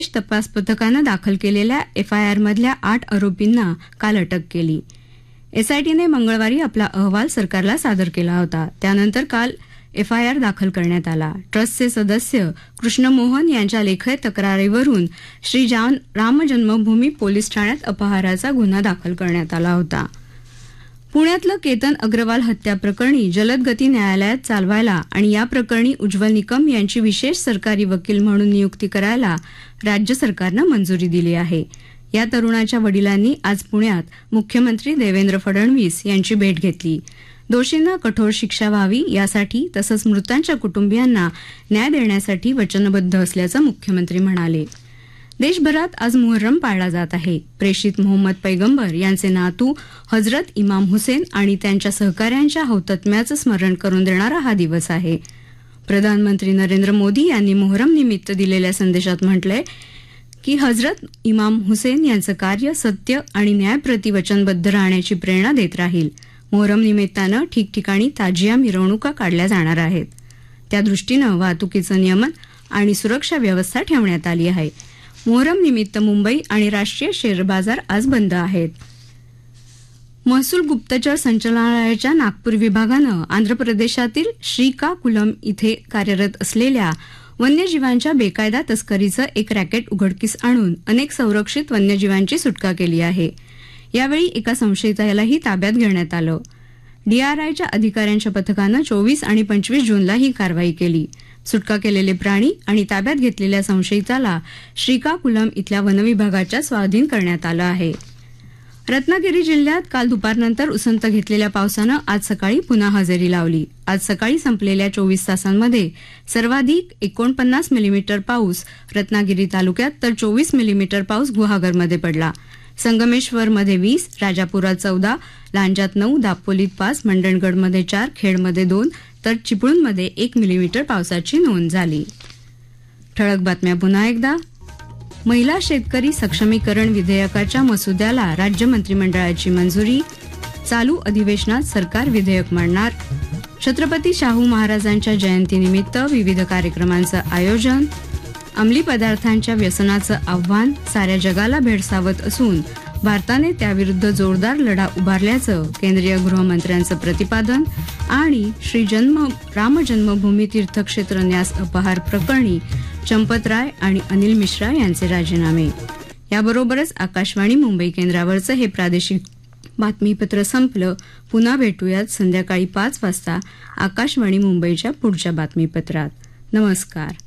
तपास पथकानं दाखल केलेल्या एफआयआरमधल्या 8 आरोपींना काल अटक केली. एसआयटीने मंगळवारी आपला अहवाल सरकारला सादर केला होता. त्यानंतर काल एफआयआर दाखल करण्यात आला. ट्रस्टचे सदस्य कृष्ण मोहन यांच्या लेखी तक्रारीवरून श्री राम जन्मभूमी पोलीस ठाण्यात अपहाराचा गुन्हा दाखल करण्यात आला होता. पुण्यातलं केतन अग्रवाल हत्या प्रकरणी जलद गती न्यायालयात चालवायला आणि या प्रकरणी उज्ज्वल निकम यांची विशेष सरकारी वकील म्हणून नियुक्ती करायला राज्य सरकारनं मंजुरी दिली आहे. या तरुणाच्या वडिलांनी आज पुण्यात मुख्यमंत्री देवेंद्र फडणवीस यांची भेट घेतली. दोषींना कठोर शिक्षा व्हावी यासाठी तसंच मृतांच्या कुटुंबियांना न्याय देण्यासाठी वचनबद्ध असल्याचं मुख्यमंत्री म्हणाले. देशभरात आज मुहर्रम पाळला जात आहे. प्रेषित मोहम्मद पैगंबर यांचे नातू हजरत इमाम हुसेन आणि त्यांच्या सहकाऱ्यांच्या हौतात्म्याचं स्मरण करून देणारा हा दिवस आहे. प्रधानमंत्री नरेंद्र मोदी यांनी मोहर्रम निमित्त दिलेल्या संदेशात म्हटलंय की हजरत इमाम हुसेन यांचं कार्य सत्य आणि न्यायप्रती वचनबद्ध राहण्याची प्रेरणा देत राहील. मोहरम निमित्तानं ठिकठिकाणी ताजिया मिरवणुका काढल्या जाणार आहेत. त्यादृष्टीनं वाहतुकीचं नियमन आणि सुरक्षा व्यवस्था ठेवण्यात आली आहे. मोहरम निमित्त मुंबई आणि राष्ट्रीय शेअर बाजार आज बंद आहेत. महसूल गुप्तचर संचालनालयाच्या नागपूर विभागानं आंध्र प्रदेशातील श्रीकाकुलम इथे कार्यरत असलेल्या वन्यजीवांच्या बेकायदा तस्करीचं एक रॅकेट उघडकीस आणून अनेक संरक्षित वन्यजीवांची सुटका केली आहे. यावेळी एका संशयितालाही ताब्यात घेण्यात आलं. डीआरआयच्या अधिकाऱ्यांच्या पथकानं 24 आणि 25 जूनला ही कारवाई केली. सुटका केलेले प्राणी आणि ताब्यात घेतलेल्या संशयिताला श्रीकाकुलम इथल्या वनविभागाच्या स्वाधीन करण्यात आलं आहे. रत्नागिरी जिल्ह्यात काल दुपारनंतर उसंत घेतलेल्या पावसानं आज सकाळी पुन्हा हजेरी लावली. आज सकाळी संपलेल्या 24 तासांमध्ये सर्वाधिक 49 मिलीमीटर पाऊस रत्नागिरी तालुक्यात तर 24 मिलीमीटर पाऊस गुहागरमध्ये पडला. संगमेश्वरमध्ये 20, राजापुरात 14, लांजात 9, दापोलीत 5, मंडणगडमध्ये 4, खेडमध्ये 2 तर चिपळूणमध्ये 1 मिलीमीटर पावसाची नोंद झाली. ठळक बातम्या पुन्हा एकदा. महिला शेतकरी सक्षमीकरण विधेयकाच्या मसुद्याला राज्य मंत्रिमंडळाची मंजुरी. चालू अधिवेशनात सरकार विधेयक मांडणार. छत्रपती शाहू महाराजांच्या जयंतीनिमित्त विविध कार्यक्रमांचं आयोजन. अंमली पदार्थांच्या व्यसनाचं आव्हान साऱ्या जगाला भेडसावत असून भारताने त्याविरुद्ध जोरदार लढा उभारल्याचं केंद्रीय गृहमंत्र्यांचं प्रतिपादन. आणि श्री राम जन्मभूमी तीर्थक्षेत्र न्यास अपहार प्रकरणी चंपत राय आणि अनिल मिश्रा यांचे राजीनामे. याबरोबरच आकाशवाणी मुंबई केंद्रावरचं हे प्रादेशिक बातमीपत्र संपलं. पुन्हा भेटूयात संध्याकाळी 5 वाजता आकाशवाणी मुंबईच्या पुढच्या बातमीपत्रात. नमस्कार.